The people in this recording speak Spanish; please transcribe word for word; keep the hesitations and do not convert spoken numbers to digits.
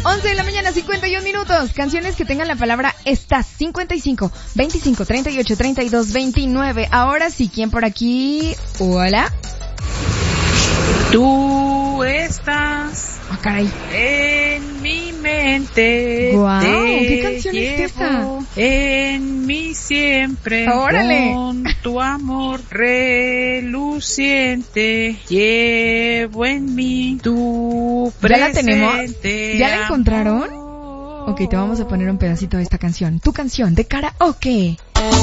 once de la mañana, cincuenta y un minutos. Canciones que tengan la palabra estás. cincuenta y cinco, veinticinco, treinta y ocho, treinta y dos, veintinueve. Ahora sí, ¿quién por aquí? Hola. Tú estás Ah, caray. en mi mente. Guau, te ¿qué canción es esta? En mí siempre. Órale. Con tu amor reluciente. Llevo en mí tu ¿Ya la presente. tenemos? ¿Ya la encontraron? Amor. Ok, te vamos a poner un pedacito de esta canción. Tu canción de karaoke.